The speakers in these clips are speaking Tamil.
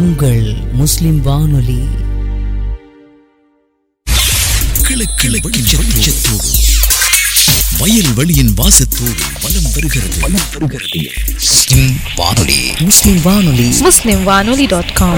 உங்கள் முஸ்லிம் வானொலி. வயல்வெளியின் வாசத்தோடு வலம் வருகிறது முஸ்லிம் வானொலி. முஸ்லிம் வானொலி. muslimwanoli.com.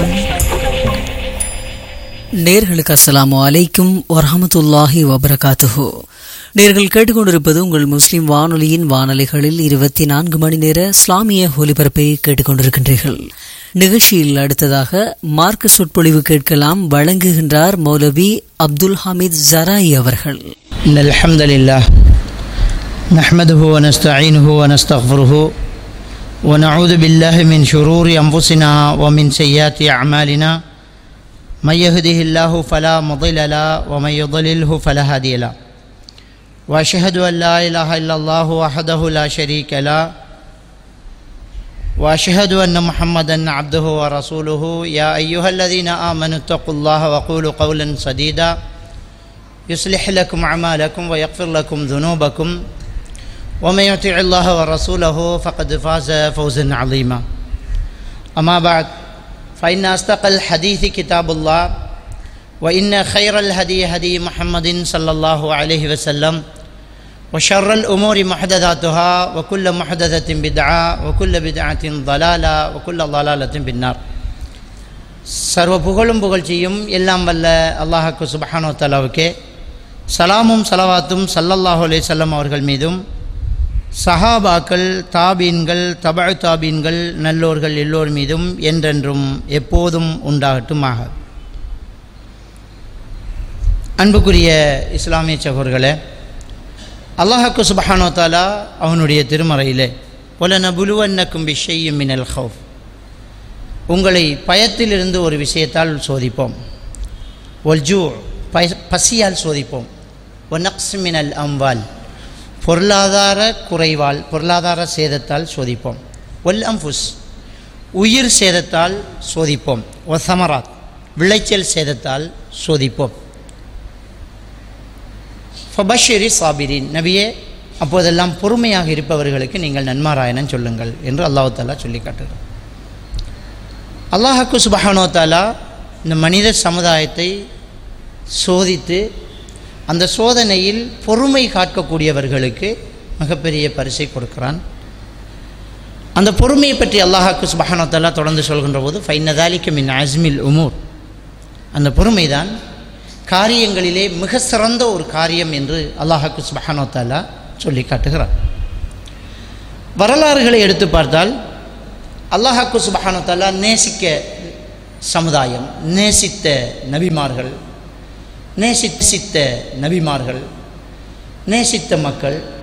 நேர்களுக்கு அஸ்ஸலாமு அலைக்கும் வரஹ்மத்துல்லாஹி வபரகாத்துஹு. நேர்கள் கேட்டுக்கொண்டிருப்பது உங்கள் முஸ்லிம் வானொலியின் வானொலிகளில் 24 மணி நேர இஸ்லாமிய ஒலிபரப்பை கேட்டுக்கொண்டிருக்கின்றீர்கள். நிகழ்ச்சியில் அடுத்ததாக மார்க்க சொற்பொழிவு கேட்கலாம். வழங்குகின்றார் மௌலவி அப்துல் ஹமீத் ஜராயி அவர்கள். அல்ஹம்துலில்லாஹ் நஹ்மதுஹு வ நஸ்தஈனுஹு வ நஸ்தக்ஃபிருஹு வ நஊது பில்லாஹி மின் ஷுரூரி அன்ஃபுஸினா வ மின் ஸய்யிஆத்தி அஅமாலினா மன் யஹ்திஹில்லாஹு ஃபலா முضில்ல லஹு வ மன் யுضللஹு ஃபலா ஹாதிய லஹு வ அஷ்ஹது அன் லா இலாஹா இல்லல்லாஹு வஹ்தஹு லா ஷரீக லஹு வ அஷ்ஹது அன்ன முஹம்மதன் அப்துஹு வ ரசூலுஹு யா அய்யுஹல்லதீன ஆமனு தக்குல்லாஹ வ கூலு கௌலன் சதீதா يصلح لكم أعمالكم ويغفر لكم ذنوبكم ومن يطع الله ورسوله فقد فاز فوزا عظيما. أما بعد فإن أصدق الحديث كتاب الله وإن خير الهدي هدي محمد صلى الله عليه وسلم وشر الأمور محدثاتها وكل محدثة بدعة وكل بدعة ضلالة وكل ضلالة بالنار. சர்வ புகழும் புகழ்ச்சியும் எல்லாம் வல்ல அல்லாஹ்வுக்கு சுப்ஹானஹு வ தஆலாவுக்கே, சலாமும் சலவாத்தும் ஸல்லல்லாஹு அலைஹி வஸல்லம் அவர்கள் மீதும், சஹாபாக்கள், தாபீன்கள், தபஅ தாபீன்கள், நல்லோர்கள் எல்லோர் மீதும் என்றென்றும் எப்போதும் உண்டாகட்டுமாக. அன்புக்குரிய இஸ்லாமிய சகோதரர்களே, அல்லாஹ்வுக்கு சுப்ஹானஹு வ தஆலா அவனுடைய திருமறையிலே வலனபுலுவன்னக்கும் பிஷைஇம் மினல் ஹௌஃப், உங்களை பயத்திலிருந்து ஒரு விஷயத்தால் சோதிப்போம், ஒல்ஜூ பசியால் சோதிப்போம், ஒனக்ஸ் மினல் அம்வால் பொருளாதார குறைவால் பொருளாதார சேதத்தால் சோதிப்போம், ஒல் அம்புஸ் உயிர் சேதத்தால் சோதிப்போம், ஒ சமராத் விளைச்சல் சேதத்தால் சோதிப்போம். ஃபபஷிரி சாபிரின், நபியே அப்போதெல்லாம் பொறுமையாக இருப்பவர்களுக்கு நீங்கள் நன்மாராயணம் சொல்லுங்கள் என்று அல்லாஹ் தஆலா சொல்லி காட்டுகிறார். அல்லாஹ்வுக்கு சுப்ஹானஹு வ தஆலா இந்த மனித சமுதாயத்தை சோதித்து அந்த சோதனையில் பொறுமை காக்கக்கூடியவர்களுக்கு மிகப்பெரிய பரிசை கொடுக்கிறான். அந்த பொறுமையை பற்றி அல்லாஹ்வுக்கு சுப்ஹானஹு வ தஆலா தொடர்ந்து சொல்கின்ற போது ஃபைன்ன ஸாலிக மின் அஸ்மில் உமூர், அந்த பொறுமை தான் காரியங்களிலே மிக சிறந்த ஒரு காரியம் என்று அல்லாஹ்வுக்கு சுப்ஹானஹு வ தஆலா சொல்லி காட்டுகிறார். வரலாறுகளை எடுத்து பார்த்தால் அல்லாஹ்வுக்கு சுப்ஹானஹு வ தஆலா நேசிக்க சமுதாயம், நேசித்த நபிமார்கள், நேசித்த மக்கள்